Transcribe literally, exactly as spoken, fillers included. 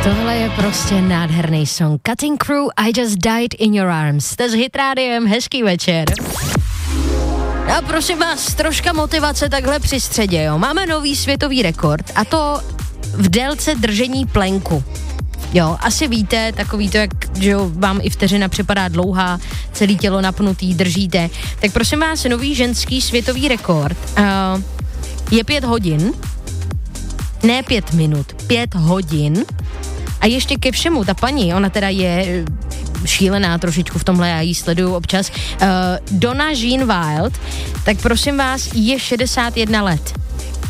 Tohle je prostě nádherný song. Cutting Crew, I Just Died in Your Arms. Jste s Hit Rádiem, hezký večer. A prosím vás, troška motivace takhle při středě, jo. Máme nový světový rekord a to v délce držení plenku. Jo, asi víte, takový to, jak že jo, vám i vteřina připadá dlouhá, celé tělo napnutý, držíte. Tak prosím vás, nový ženský světový rekord uh, je pět hodin, ne pět minut, pět hodin. A ještě ke všemu, ta paní, ona teda je šílená trošičku v tomhle, já ji sleduju občas, uh, Donna Jean Wild, tak prosím vás, je šedesát jedna let.